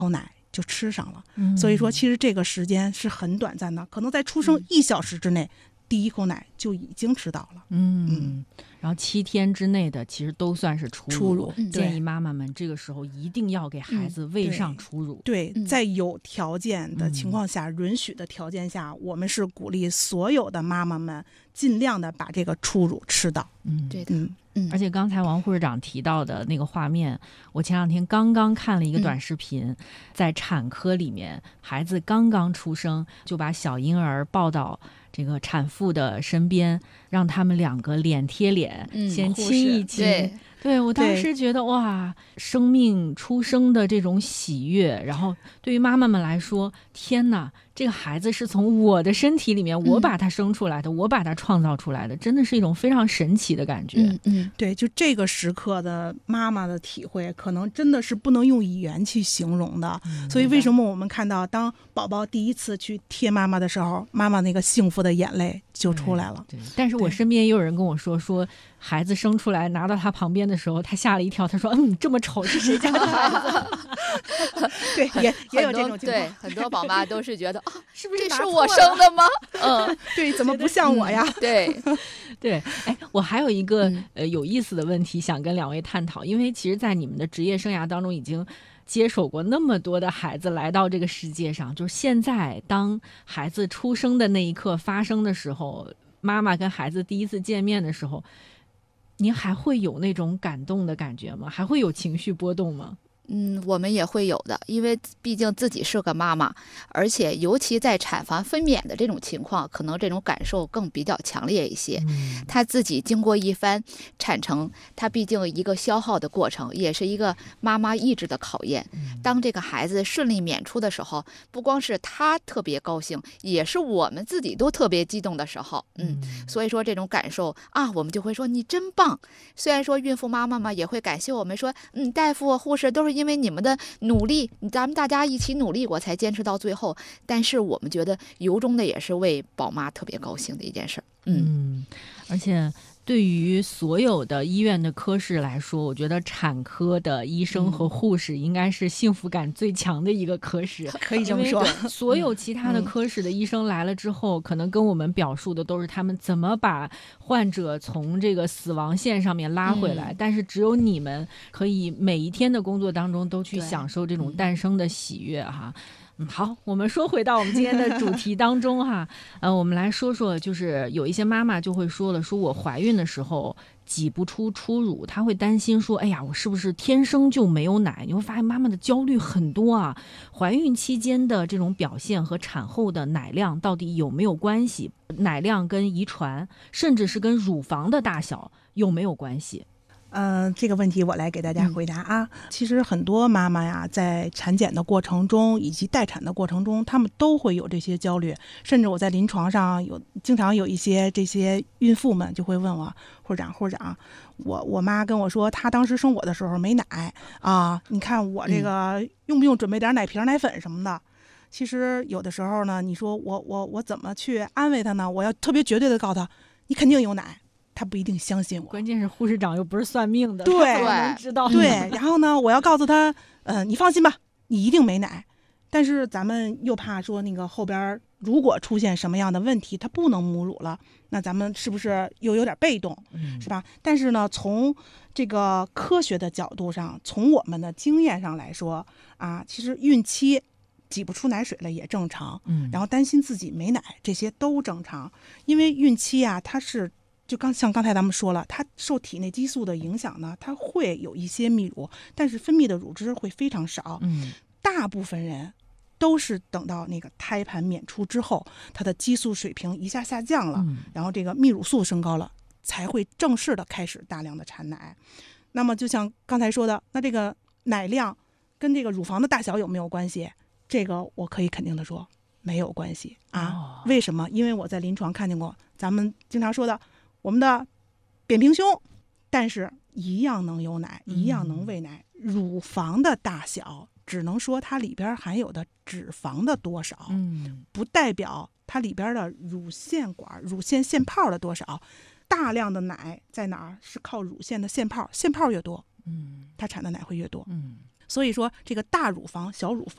口奶就吃上了。所以说其实这个时间是很短暂的，可能在出生1小时之内，第一口奶就已经吃到了。 然后7天之内的其实都算是初乳，建议妈妈们这个时候一定要给孩子喂上初乳。 对，在有条件的情况下，允许的条件下，我们是鼓励所有的妈妈们尽量的把这个初乳吃到。 对的。 而且刚才王护士长提到的那个画面，我前2天刚刚看了一个短视频，在产科里面，孩子刚刚出生就把小婴儿抱到这个产妇的身边，让他们2个脸贴脸，先亲一亲。对，我当时觉得哇，生命出生的这种喜悦，然后对于妈妈们来说，天哪，这个孩子是从我的身体里面，我把他生出来的，我把他创造出来的，真的是一种非常神奇的感觉。 对，就这个时刻的妈妈的体会，可能真的是不能用语言去形容的。所以为什么我们看到当宝宝第一次去贴妈妈的时候，妈妈那个幸福的眼泪就出来了。 对，但是我身边也有人跟我说孩子生出来拿到他旁边的时候，他吓了一跳，他说这么丑是谁家的孩子？ 对，也有这种情况。 对，很多宝妈都是觉得是不是这是我生的吗？ 对，怎么不像我呀？ 对。 我还有一个有意思的问题想跟2位探讨，因为其实在你们的职业生涯当中已经接手过那么多的孩子来到这个世界上，就是现在当孩子出生的那一刻发生的时候，妈妈跟孩子第一次见面的时候，您还会有那种感动的感觉吗？还会有情绪波动吗？ 我们也会有的，因为毕竟自己是个妈妈，而且尤其在产房分娩的这种情况，可能这种感受更比较强烈一些。她自己经过一番产程，她毕竟一个消耗的过程，也是一个妈妈意志的考验。当这个孩子顺利娩出的时候，不光是她特别高兴，也是我们自己都特别激动的时候。所以说这种感受我们就会说你真棒。虽然说孕妇妈妈们也会感谢我们说，大夫护士都是因为你们的努力，咱们大家一起努力过才坚持到最后，但是我们觉得由衷的也是为宝妈特别高兴的一件事。 而且对于所有的医院的科室来说，我觉得产科的医生和护士应该是幸福感最强的一个科室， 可以这么说。 所有其他的科室的医生来了之后，可能跟我们表述的都是他们怎么把患者从这个死亡线上面拉回来，但是只有你们可以每一天的工作当中都去享受这种诞生的喜悦哈。好，我们说回到我们今天的主题当中哈，我们来说说，就是有一些妈妈就会说了，说我怀孕的时候挤不出初乳，她会担心说，哎呀，我是不是天生就没有奶？你会发现妈妈的焦虑很多啊，怀孕期间的这种表现和产后的奶量到底有没有关系？奶量跟遗传，甚至是跟乳房的大小有没有关系？ 这个问题我来给大家回答啊。其实很多妈妈呀，在产检的过程中以及待产的过程中，她们都会有这些焦虑。甚至我在临床上经常有一些这些孕妇们就会问我，护士长，我妈跟我说，她当时生我的时候没奶啊，你看我这个用不用准备点奶瓶、奶粉什么的？其实有的时候呢，你说我怎么去安慰她呢？我要特别绝对的告诉她，你肯定有奶。他不一定相信我， 关键是护士长又不是算命的， 对， 能知道。 对，然后呢，我要告诉他，你放心吧，你一定没奶。但是咱们又怕说那个后边如果出现什么样的问题，他不能母乳了，那咱们是不是又有点被动，是吧？但是呢，从这个科学的角度上，从我们的经验上来说啊，其实孕期挤不出奶水了也正常，然后担心自己没奶，这些都正常，因为孕期啊，它是。就像刚才咱们说了，它受体内激素的影响呢，它会有一些泌乳，但是分泌的乳汁会非常少。大部分人都是等到那个胎盘娩出之后，它的激素水平一下降了，然后这个泌乳素升高了，才会正式的开始大量的产奶。那么就像刚才说的，那这个奶量跟这个乳房的大小有没有关系？这个我可以肯定的说没有关系啊。为什么？因为我在临床看见过，咱们经常说的。我们的扁平胸，但是一样能有奶，一样能喂奶。乳房的大小只能说它里边含有的脂肪的多少，不代表它里边的乳腺管、乳腺腺泡的多少。大量的奶在哪儿？是靠乳腺的腺泡，腺泡越多，它产的奶会越多。所以说这个大乳房、小乳房